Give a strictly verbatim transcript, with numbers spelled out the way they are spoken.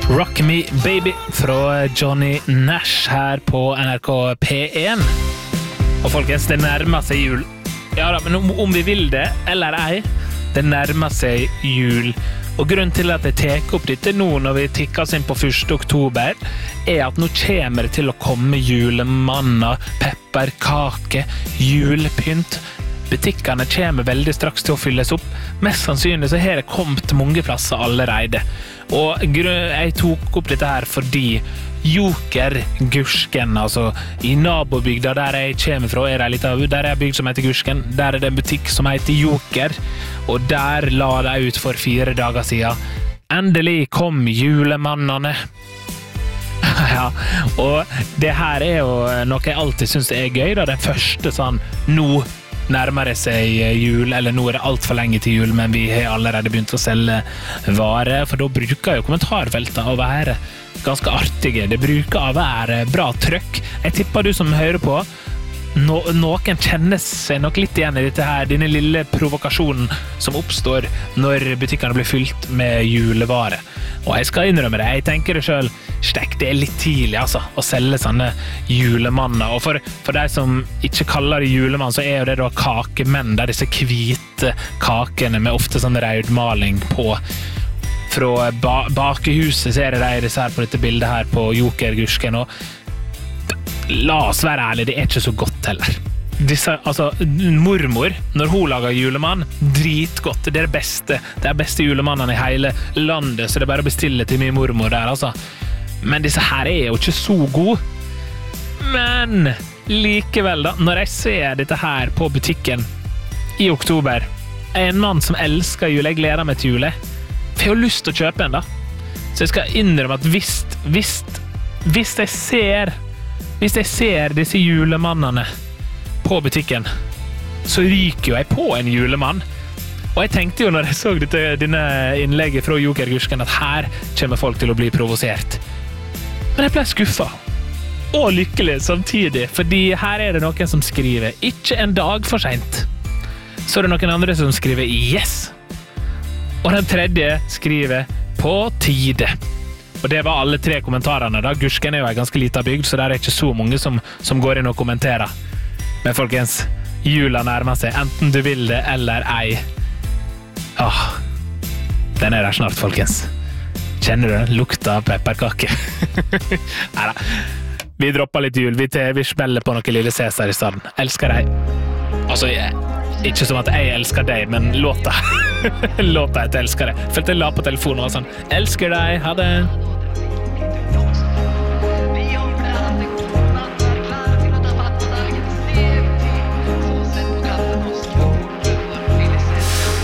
Rock Me Baby fra Johnny Nash her på N R K P én. Og folkens, det nærmer seg jul. Ja da, men om, om vi vil det, eller ei, det nærmer seg jul. Og grunnen til at jeg tek opp dette nå når vi tikker oss inn på første oktober, er at nå kommer det til å komme julemanner, pepperkake, julepynt. Butikkene kommer veldig straks til å fylles opp. Mest sannsynlig så har det kommet mange plasser allerede. Og jeg tok opp dette her fordi Joker Gursken, altså i nabobygda der jeg kommer fra, er det litt av, der er bygd som heter Gursken, der er det en butikk som heter Joker, og der la de ut for fire dager siden. Endelig kom julemannene. Ja, og det her er jo noe jeg alltid synes er gøy, da den første sånn, nå nærmer det seg jul, eller nå er det alt for lenge til jul, men vi har allerede begynt å selge varer, for da bruker jo kommentarfeltet å være ganske artige. Det bruker å være bra trøkk. Jeg tipper du som hører på, no, noen kjenner seg nok litt igjen i dette her, denne lille provokasjonen som oppstår når butikkene blir fylt med julevare. Og jeg skal innrømme det, jeg tenker det selv, stekk, det er litt tidlig altså, å selge sånne julemanner. Og for, for de som ikke kaller det julemann, så er jo det da kakemenn, der disse hvite kakene med ofte sånn rødmaling på. Fra ba bakehuset ser jeg disse her på dette bildet her på Joker-Gursken, og la oss være ærlige, det er ikke så godt heller. Disse, altså, mormor, når hun lager julemann, dritgodt, det er det beste, det er beste julemannene i hele landet, så det er bare å bestille til min mormor der, altså. Men disse her er jo ikke så gode. Men likevel da, når jeg ser dette her på butikken i oktober, er en mann som elsker jul, jeg gleder meg til jul, for jeg har lyst til å kjøpe en da. Så jeg skal innrømme at hvis, hvis, hvis jeg ser, hvis jeg ser disse julemannene på butikken, så ryker jo jeg på en julemann. Og jeg tenkte jo når jeg så dette, denne innlegget fra Joker Gursken at her kommer folk til å bli provosert. Men jeg ble skuffet og lykkelig samtidig, fordi her er det noen som skriver ikke en dag for sent. Så er det noen andre som skriver yes. Og den tredje skriver på tide. Og det var alle tre kommentarene da. Gursken er jo en ganske liten bygd, så der er ikke så mange som, som går inn og kommenterer. Men folkens, jula nærmer seg, enten du vil det eller ei. Åh, den er der snart, folkens. Kjenner du den? Lukta pepperkake. Neida, vi dropper litt jul, vi, til, vi spiller på noe Lille Cæsar i stedet. Elsker deg. Altså, jeg, ikke som at jeg elsker deg, men låta. Låta jeg elsker deg. Følte jeg la på telefonen og var sånn, elsker deg, ha det.